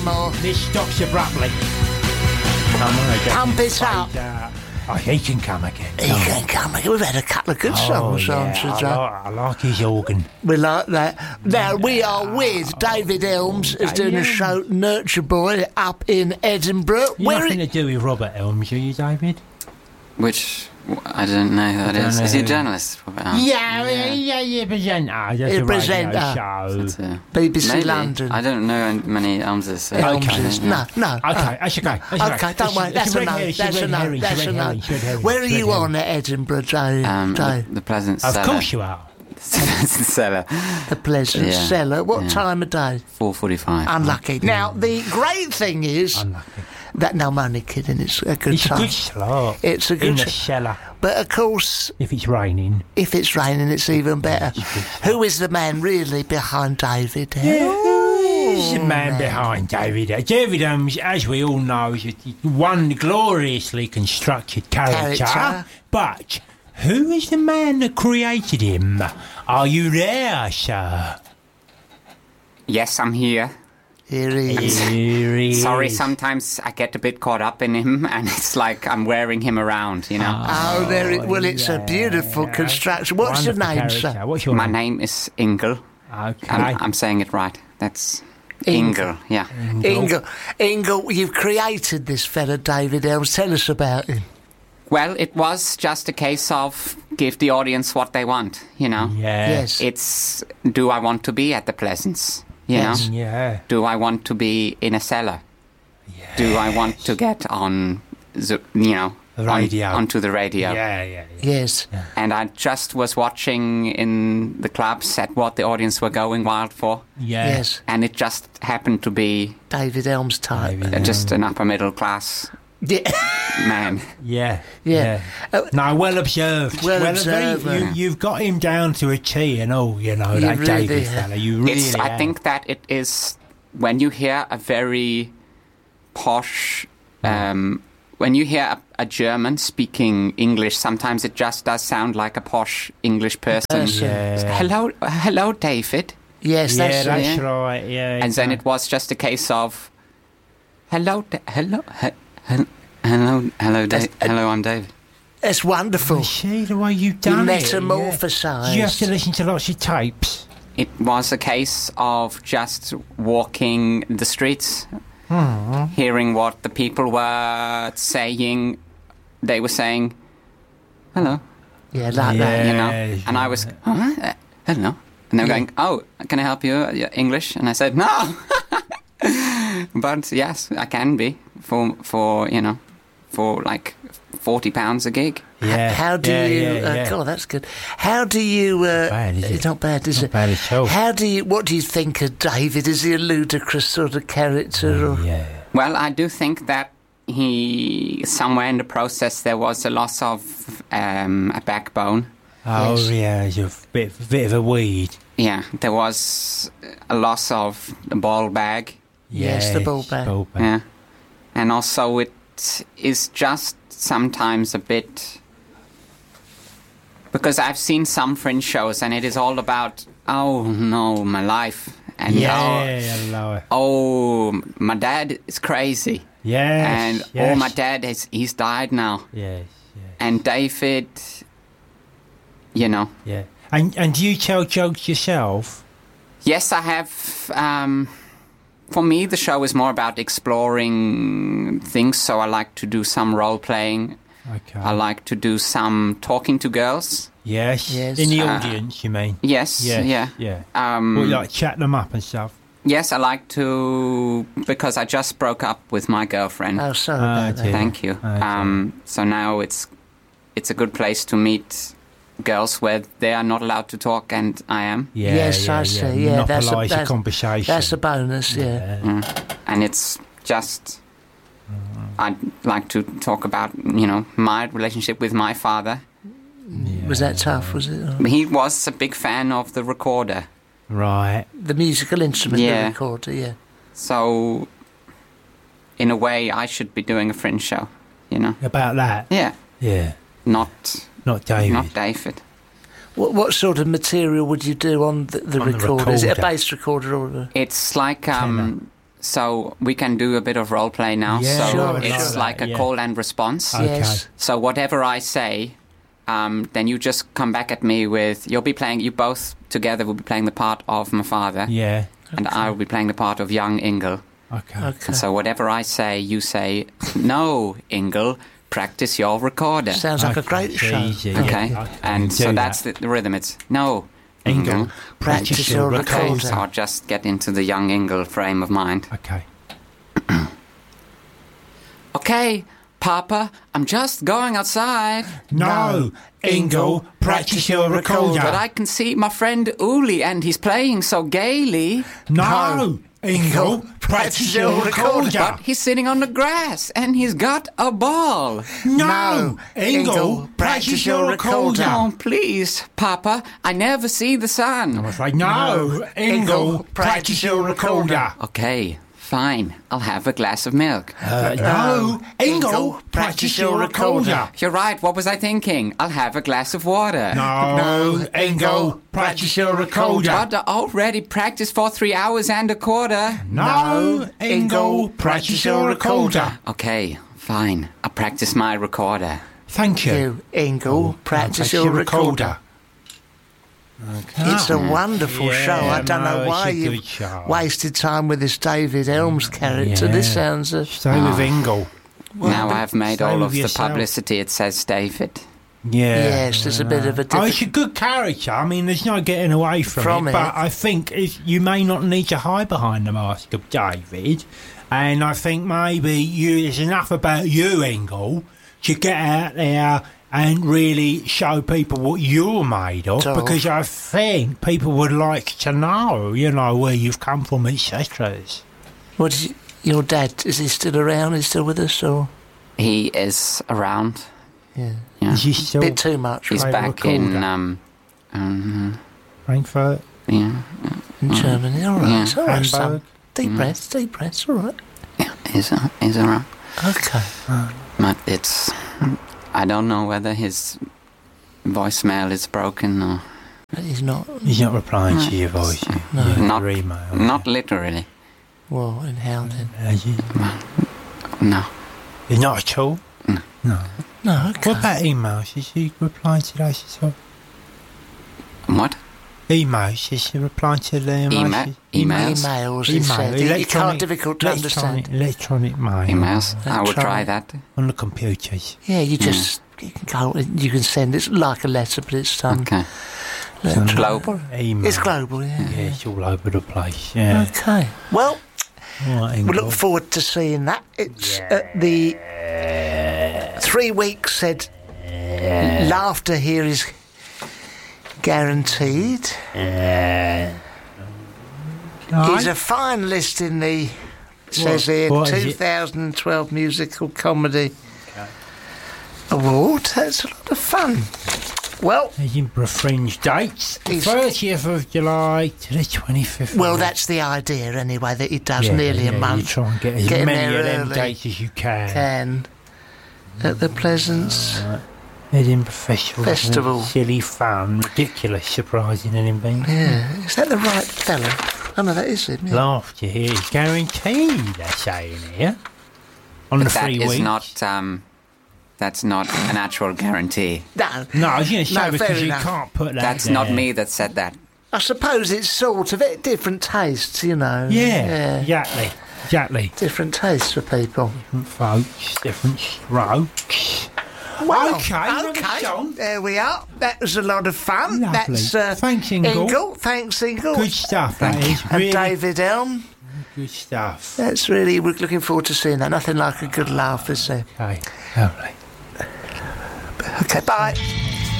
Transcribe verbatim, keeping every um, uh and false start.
some more. This stops abruptly. Come on, again. Pump it up. Uh, oh, he can come again. He can come again. We've had a couple of good songs oh, on yeah, today. I like, I like his organ. We like that. Now, we are with David Elms, who's doing a show, Nurture Boy, up in Edinburgh. You're Where nothing it- to do with Robert Elms, are you, David? Which, I don't know who that don't is. know Is he a who- journalist? Robert Elms? Yeah, yeah, yeah, yeah, presenter. That's Yeah, a presenter. radio show. That's a- B B C Maybe. London. I don't know many Elmses. So Elmses. Yeah. No, no. Okay, that's okay. That's Okay, okay. don't worry. It's- That's it's a red no. herring, That's it's a red no. herring, it's That's red a no. herring, it's red herring, Where are it's red you herring. on at Edinburgh, Dave? Um, Dave? the, the Pleasant Of Cellar. course you are. Cellar. The Pleasant Yeah, Cellar. What yeah. time of day? four forty-five. Unlucky. Now, the great thing is Unlucky. that, no, I'm only kidding, it's a good It's a time. good slot. It's a good In the sh- cellar. But of course, If it's raining. if it's raining, it's even better. Who is the man really behind David? Who's the man behind David Elms? David Elms, as we all know, is one gloriously constructed character. Character. But who is the man that created him? Are you there, sir? Yes, I'm here. Here he is. Here he Sorry, is. sometimes I get a bit caught up in him, and it's like I'm wearing him around, you know. Oh, there it. Well, it's a beautiful yeah. construction. What's your Wonderful name, character. sir? What's your My name? name is Ingle. Okay. I'm, I'm saying it right. That's Ingle. Ingle. Yeah. Ingle, Ingle, you've created this fella, David Elms. Tell us about him. Well, it was just a case of give the audience what they want, you know. Yeah. Yes. It's do I want to be at the Pleasance, you Yes. know? Yeah. Do I want to be in a cellar? Do I want to get on, the, you know, The on- radio. onto the radio? Yeah, yeah, yeah. Yes. And I just was watching in the clubs at what the audience were going wild for, Yeah. Yes. and it just happened to be David Elms type. David uh, just an upper middle class Yeah. man. Yeah. Yeah. Uh, no, well observed. Well very- observed, you, yeah. you've got him down to a T and all, you know, You that really David have. fella. You really It's, I have. think that it is when you hear a very posh, um, when you hear a, a German speaking English, sometimes it just does sound like a posh English person. Person. Yeah. Hello, hello, David. Yes, Yeah, that's that's it. right. Yeah. And then it was just a case of, hello, Da- hello, he- he- hello, hello, Da- hello, I'm David. It's wonderful. See the way you've You done it. metamorphosised. Yeah. You have to listen to lots of tapes. It was a case of just walking the streets, hearing what the people were saying. They were saying, hello, Yeah, like Yeah. that. you know. Yes, And I was, huh? Uh, hello. And they were Yeah. going, oh, can I help you? Uh, yeah, English? And I said, no. But yes, I can be for, for you know, for like forty pounds a gig. Yeah. How do yeah, you? Yeah, uh, yeah. God, that's good. How do you? Uh, bad, is it? It's not bad, is Not it? bad at all. How do you? What do you think of David? Is he a ludicrous sort of character? Or? Yeah. Well, I do think that he, somewhere in the process, there was a loss of um, a backbone. Oh, Yes. yeah. He's a bit, bit of a weed. Yeah, there was a loss of the ball bag. Yes, the ball bag. ball bag. Yeah. And also it is just sometimes a bit... Because I've seen some Fringe shows and it is all about, oh no, my life. And Yeah, hello. oh, oh, my dad is crazy. Yes. and yes. oh, my dad, is he's died now. Yes, yes, And David, you know. yeah. And and do you tell jokes yourself? Yes, I have. Um, for me, the show is more about exploring things. So I like to do some role playing. Okay. I like to do some talking to girls. Yes. Yes. In the Uh, audience, you mean? Yes, Yes, yeah. yeah. Um, Well, like chat them up and stuff. yes, I like to because I just broke up with my girlfriend. Oh, sorry Ah, about that. dear. Thank you. Okay. Um, so now it's it's a good place to meet girls where they are not allowed to talk, and I am. Yeah, Yes, yeah, I see, Yeah, yeah, that's a- Monopolise the that's- conversation. That's a bonus. Yeah. Mm. And it's just I'd like to talk about you know my relationship with my father. Yeah. Was that tough? Was it? Or- He was a big fan of the recorder, Right. The musical instrument, Yeah. the recorder. Yeah. so in a way I should be doing a Fringe show. You know? About that? Yeah, Yeah. not Not David. not David. What what sort of material would you do on the, the On the recorder? Is it a recorder. bass recorder or? A... It's like um, so we can do a bit of role play now. Yeah, so sure, it's sure. like a Yeah. call and response. Okay. Yes. So whatever I say, um, then you just come back at me with. You'll be playing. You both together will be playing the part of my father, Yeah. and I will be playing the part of young Ingle. Okay. Okay. And so whatever I say, you say, "No, Ingle, practice your recorder." Sounds like a Okay, great so show. easy. Okay, Yeah, and do so that. that's the, the rhythm. It's no, Ingle, Ingle. Practice your recorder. So I'll just get into the young Ingle frame of mind. Okay. Okay, Papa, I'm just going outside. No, Ingle, practice your recorder. But I can see my friend Uli, and he's playing so gaily. No, Ingle, practice your recorder. But he's sitting on the grass, and he's got a ball. No, Ingle, practice your recorder. Oh, please, Papa, I never see the sun. I'm afraid. No, Ingle, practice your recorder. Okay, fine, I'll have a glass of milk. Uh, no, Ingle, practice your recorder. You're right, what was I thinking? I'll have a glass of water. No, Ingle, practice your recorder. But I already practiced for three hours and a quarter. No, Ingle, practice your recorder. Okay, fine, I'll practice my recorder. Thank you. You, Ingle, practice your recorder. It's a wonderful Yeah, show. I don't no, know it's why a you've good show. wasted time with this David Elms character. Yeah. This sounds... Uh, Stay with Ingle. now I've made stay all with of the yourself. publicity, it says David. Yeah. Yes, there's a bit of a Oh, it's different... a good character. I mean, there's no getting away from, From it, it. But I think it's, you may not need to hide behind the mask of David. And I think maybe you, it's enough about you, Ingle, to get out there and really show people what you're made of. So- Because I think people would like to know, you know, where you've come from, et cetera. What is your dad? Is he still around? Is he still with us? Or He is around. yeah, Yeah. Is he still bit too much He's Play back in, recorder. um, um, Frankfurt, yeah, in Germany. All right, Yeah. it's all right, son. Hamburg? Deep breaths, deep breaths. All right. yeah, he's, uh, he's around. Okay. But it's, I don't know whether his voicemail is broken or But he's not. He's not replying to your voice. No. your Not- email. not literally. Well, in how then? Has he? No. He's not at all? No. No. No. Okay. What about emails? Is he replying to those as well? What? Emails? Is he replying to the emails? Email- emails? Emails. He said. He- He can't difficult to electronic, understand. Electronic mail. Emails? I will try. try that. On the computers. Yeah, you just you can go. You can send. It's like a letter, but it's um. Okay. electronic. Global. Email. It's global. Yeah. Yeah, it's all over the place. Yeah. Okay. Well, All right, we Ingle. look forward to seeing that. It's at the three weeks said laughter here is guaranteed. He's a finalist in the, says What- here, what is it? twenty twelve Musical Comedy Award. That's a lot of fun. Well, Edinburgh Fringe dates. The He's- thirtieth of July to the twenty-fifth. well, of that's the idea anyway, that he does yeah, nearly yeah, a month. You try and get as Get in many there of them early. dates as you can. Can at the Pleasance. Edinburgh Festival. Festival. Silly fun, ridiculous, surprising and inventive. Yeah, is that the right fella? Oh no, that is him. Yeah. Laughter here is guaranteed, they're saying here. On the But that three is weeks. not, um, that's not an actual guarantee. No, No, I was going to say No, because fair you enough. can't put that That's not there. me that said that. I suppose it's sort of it. Different tastes, you know. Yeah, exactly. Exactly. Different tastes for people. Different folks, different strokes. Well, Okay, another okay. song. There we are. That was a lot of fun. Lovely. That's uh, Thanks, Ingle. Thanks, Ingle. Good stuff, that is. And Really David Elm. good stuff. That's really. We're looking forward to seeing that. Nothing like a good laugh, is there? Okay, lovely. Okay, bye.